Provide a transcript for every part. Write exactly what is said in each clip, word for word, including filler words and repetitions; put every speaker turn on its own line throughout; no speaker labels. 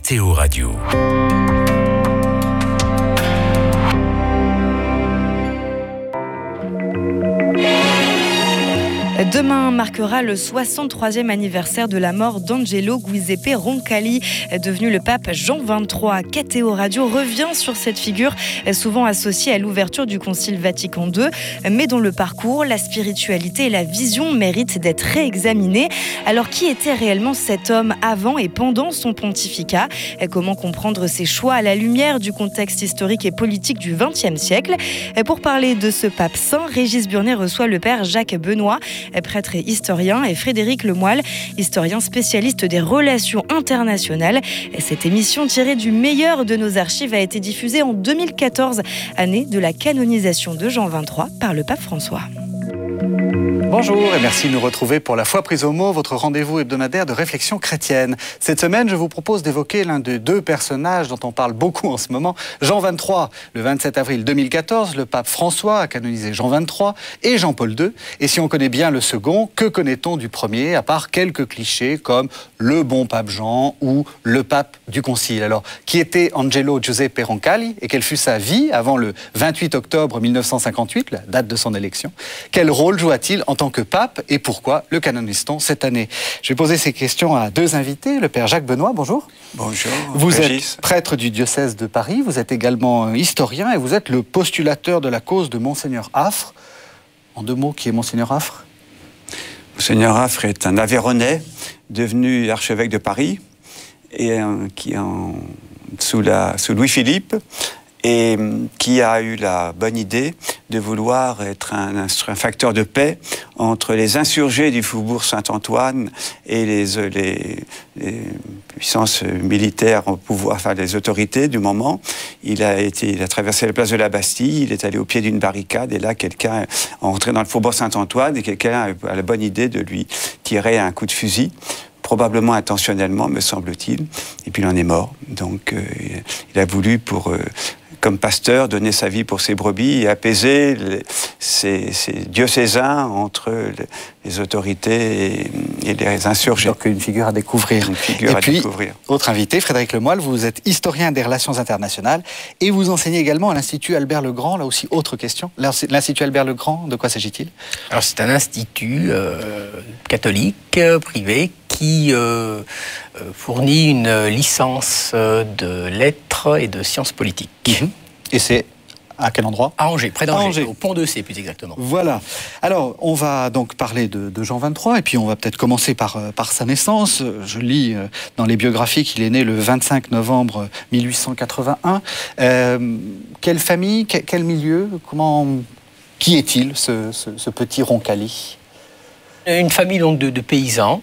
K T O Radio.
Demain marquera le soixante-troisième anniversaire de la mort d'Angelo Giuseppe Roncalli, devenu le pape Jean vingt-trois. K T O Radio revient sur cette figure, souvent associée à l'ouverture du Concile Vatican deux, mais dont le parcours, la spiritualité et la vision méritent d'être réexaminés. Alors, qui était réellement cet homme avant et pendant son pontificat ? Comment comprendre ses choix à la lumière du contexte historique et politique du vingtième siècle ? Pour parler de ce pape saint, Régis Burnet reçoit le père Jacques Benoît, prêtre et historien, et Frédéric Lemoyle, historien spécialiste des relations internationales. Et cette émission tirée du meilleur de nos archives a été diffusée en deux mille quatorze, année de la canonisation de Jean vingt-trois par le pape François.
Bonjour et merci de nous retrouver pour La Foi prise au mot, votre rendez-vous hebdomadaire de réflexion chrétienne. Cette semaine, je vous propose d'évoquer l'un des deux personnages dont on parle beaucoup en ce moment, Jean vingt-trois. Le vingt-sept avril deux mille quatorze, le pape François a canonisé Jean vingt-trois et Jean-Paul deux. Et si on connaît bien le second, que connaît-on du premier, à part quelques clichés comme le bon pape Jean ou le pape du Concile? Alors, qui était Angelo Giuseppe Roncalli et quelle fut sa vie avant le vingt-huit octobre mille neuf cent cinquante-huit, la date de son élection? Quel rôle joua-t-il en tant que pape et pourquoi le canonise-t-on cette année? Je vais poser ces questions à deux invités. Le père Jacques Benoît, bonjour.
Bonjour.
Vous
Régis.
êtes prêtre du diocèse de Paris, vous êtes également historien et vous êtes le postulateur de la cause de Monseigneur Affre. En deux mots, qui est Monseigneur Affre?
Monseigneur Affre est un Aveyronais devenu archevêque de Paris et euh, qui en, sous, la, sous Louis-Philippe et qui a eu la bonne idée de vouloir être un, un facteur de paix entre les insurgés du faubourg Saint-Antoine et les, les, les puissances militaires au pouvoir, enfin les autorités du moment. Il a, été, il a traversé la place de la Bastille, il est allé au pied d'une barricade et là quelqu'un est entré dans le faubourg Saint-Antoine et quelqu'un a la bonne idée de lui tirer un coup de fusil. Probablement intentionnellement, me semble-t-il. Et puis il en est mort. Donc euh, il a voulu, pour, euh, comme pasteur, donner sa vie pour ses brebis et apaiser les, ses, ses diocésains entre les, les autorités et, et les insurgés.
Donc une figure à découvrir.
Une figure
et
à
puis,
découvrir.
Autre invité, Frédéric Lemoyle, vous êtes historien des relations internationales et vous enseignez également à l'Institut Albert le Grand. Là aussi, autre question. L'Institut Albert le Grand, de quoi s'agit-il?
Alors c'est un institut euh, catholique, euh, privé, qui euh, fournit une licence de lettres et de sciences politiques.
Mmh. Et c'est à quel endroit?
À Angers, près d'Angers,
Angers.
Au Pont-de-C plus exactement.
Voilà. Alors, on va donc parler de, de Jean vingt-trois, et puis on va peut-être commencer par, par sa naissance. Je lis dans les biographies qu'il est né le vingt-cinq novembre mille huit cent quatre-vingt-un. Euh, quelle famille, quel, quel milieu, comment, qui est-il, ce, ce, ce petit Roncalli?
Une famille donc de, de paysans,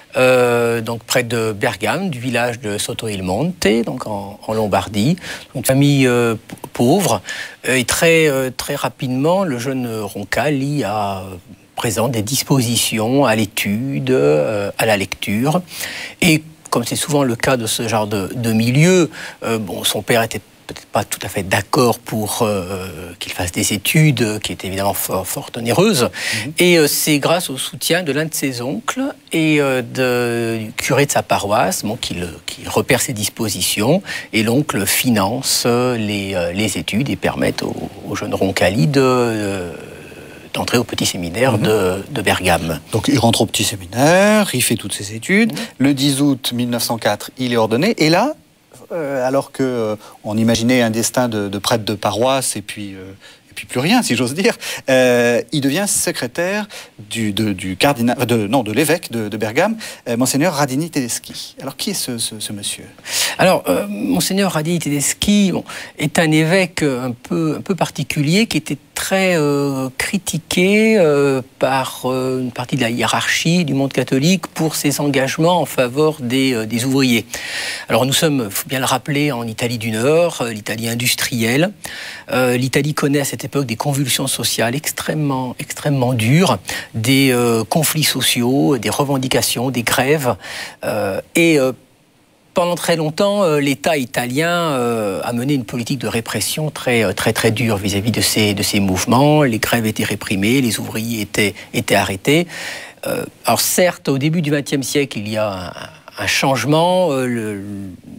euh, donc près de Bergame, du village de Sotto il Monte, donc en, en Lombardie. Une famille euh, pauvre. Et très, euh, très rapidement, le jeune Roncalli a présent des dispositions à l'étude, euh, à la lecture. Et comme c'est souvent le cas de ce genre de, de milieu, euh, bon, son père était peut-être pas tout à fait d'accord pour euh, qu'il fasse des études, euh, qui étaient évidemment fort, fort onéreuses. Mmh. Et euh, c'est grâce au soutien de l'un de ses oncles et euh, de, du curé de sa paroisse bon, qu'il, qu'il repère ses dispositions. Et l'oncle finance les, euh, les études et permet au, au jeune Roncalli de... Euh, d'entrer au petit séminaire mmh. de, de Bergame.
Donc il rentre au petit séminaire, il fait toutes ses études. Mmh. Le dix août mille neuf cent quatre, il est ordonné. Et là, Euh, alors qu'on euh, imaginait un destin de, de prêtre de paroisse et puis, euh, et puis plus rien, si j'ose dire, euh, il devient secrétaire du, de, du cardinal, de, non, de l'évêque de, de Bergame, euh, Monseigneur Radini Tedeschi. Alors qui est ce, ce, ce monsieur?
Alors, euh, Monseigneur Radini Tedeschi bon, est un évêque un peu, un peu particulier qui était très euh, critiqué euh, par euh, une partie de la hiérarchie du monde catholique pour ses engagements en faveur des, euh, des ouvriers. Alors nous sommes, il faut bien le rappeler, en Italie du Nord, euh, l'Italie industrielle. Euh, L'Italie connaît à cette époque des convulsions sociales extrêmement, extrêmement dures, des euh, conflits sociaux, des revendications, des grèves. Euh, et euh, Pendant très longtemps, euh, l'État italien euh, a mené une politique de répression très, très, très dure vis-à-vis de ces, de ces mouvements. Les grèves étaient réprimées, les ouvriers étaient, étaient arrêtés. Euh, alors certes, au début du vingtième siècle, il y a un, un changement. Euh, le,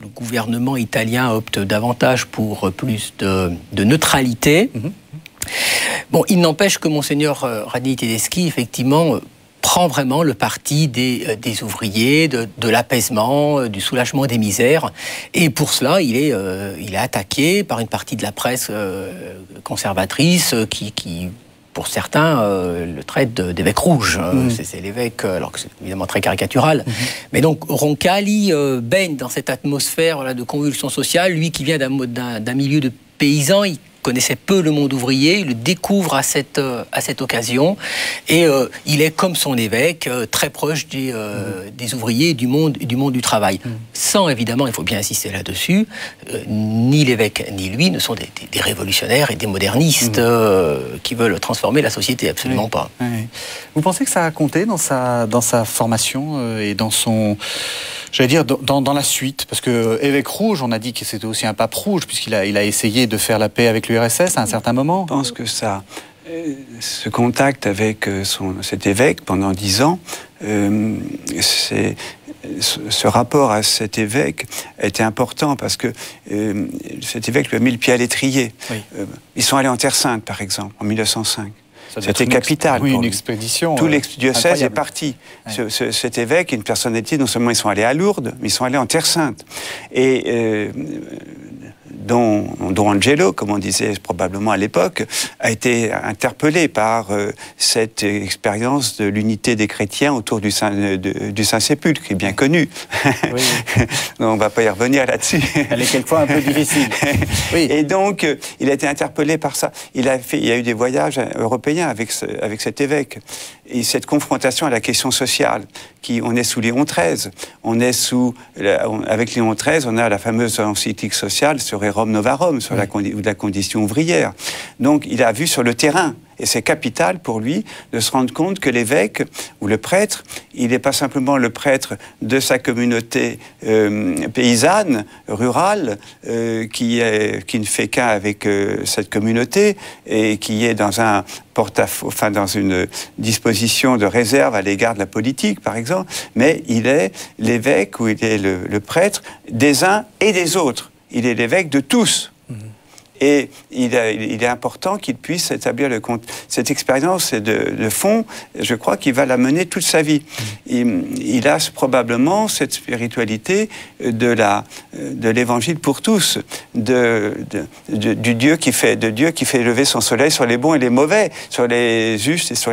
le gouvernement italien opte davantage pour plus de, de neutralité. Mmh. Bon, il n'empêche que Monseigneur Ranieri Tedeschi, effectivement, prend vraiment le parti des, des ouvriers, de, de l'apaisement, du soulagement des misères. Et pour cela, il est, euh, il est attaqué par une partie de la presse euh, conservatrice qui... qui pour certains, euh, le traite d'évêque rouge. Mmh. C'est, c'est l'évêque, alors que c'est évidemment très caricatural. Mmh. Mais donc, Roncalli euh, baigne dans cette atmosphère voilà, de convulsion sociale. Lui qui vient d'un, d'un, d'un milieu de paysans, il connaissait peu le monde ouvrier, il le découvre à cette, euh, à cette occasion. Et euh, il est, comme son évêque, euh, très proche des, euh, mmh. des ouvriers et du monde, du monde du travail. Mmh. Sans, évidemment, il faut bien insister là-dessus, euh, ni l'évêque ni lui ne sont des, des, des révolutionnaires et des modernistes mmh. euh, qui veulent transformer la société, absolument oui. pas.
Oui. Vous pensez que ça a compté dans sa, dans sa formation euh, et dans son... J'allais dire, dans, dans la suite, parce que évêque rouge, on a dit que c'était aussi un pape rouge, puisqu'il a, il a essayé de faire la paix avec l'U R S S à un certain moment.
Je pense que ça, euh, ce contact avec son, cet évêque pendant dix ans, euh, c'est, ce, ce rapport à cet évêque était important, parce que euh, cet évêque lui a mis le pied à l'étrier. Oui. Euh, ils sont allés en Terre Sainte, par exemple, en mille neuf cent cinq. C'était capital.
Oui,
pour
une
lui.
expédition.
Tout l'ex-diocèse est parti.
Ouais.
Ce, ce, cet évêque, une personnalité, non seulement ils sont allés à Lourdes, mais ils sont allés en Terre Sainte. Et euh, dont, dont Angelo, comme on disait probablement à l'époque, a été interpellé par euh, cette expérience de l'unité des chrétiens autour du Saint, de, du Saint-Sépulcre, qui est bien connue. Oui. On ne va pas y revenir là-dessus.
Elle est quelquefois un peu difficile.
Oui. Et donc, euh, il a été interpellé par ça. Il a, fait, il y a eu des voyages européens avec, ce, avec cet évêque. Et cette confrontation à la question sociale, qui, on est sous Léon treize, on est sous, la, on, avec Léon treize, on a la fameuse encyclique sociale sur Rerum Novarum, sur oui. la, condi, la condition ouvrière. Donc, il a vu sur le terrain. Et c'est capital pour lui de se rendre compte que l'évêque ou le prêtre, il n'est pas simplement le prêtre de sa communauté euh, paysanne, rurale, euh, qui, est, qui ne fait qu'un avec euh, cette communauté et qui est dans un porte-à-faux, enfin dans une disposition de réserve à l'égard de la politique, par exemple, mais il est l'évêque ou il est le, le prêtre des uns et des autres. Il est l'évêque de tous. Et il, a, il est important qu'il puisse établir le compte. Cette expérience de, de fond, je crois qu'il va la mener toute sa vie. Il, il a probablement cette spiritualité de, la, de l'évangile pour tous, de, de, de, du Dieu qui fait, de Dieu qui fait lever son soleil sur les bons et les mauvais, sur les justes et sur